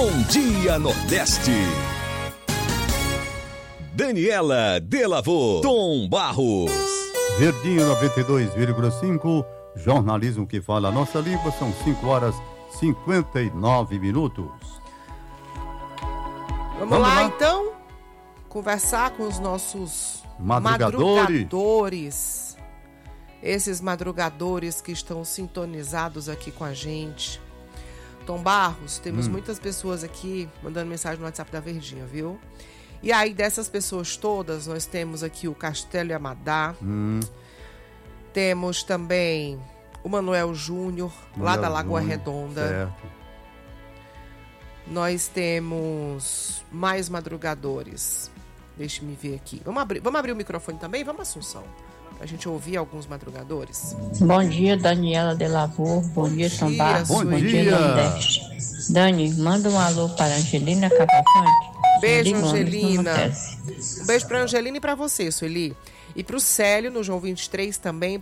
Bom Dia Nordeste. Daniela Delavô, Tom Barros. Verdinho 92,5, jornalismo que fala a nossa língua, são 5h59. Vamos lá então, conversar com os nossos madrugadores. Esses madrugadores que estão sintonizados aqui com a gente. Tom Barros, temos muitas pessoas aqui mandando mensagem no WhatsApp da Verdinha, viu? E aí, dessas pessoas todas, nós temos aqui o Castelo e Amadá. Temos também o Manuel Júnior, lá da Lagoa Redonda. Certo. Nós temos mais madrugadores. Deixa-me ver aqui. Vamos abrir o microfone também? Vamos, Assunção, pra gente ouvir alguns madrugadores. Bom dia, Daniela Delavô. Bom dia, Tom Barros. Bom Bom dia. dia, Nordeste. Dani, manda um alô para Angelina Cavalcante. Beijo, Angelina. Um beijo pra Angelina e pra você, Sueli. E pro Célio, no João 23 também,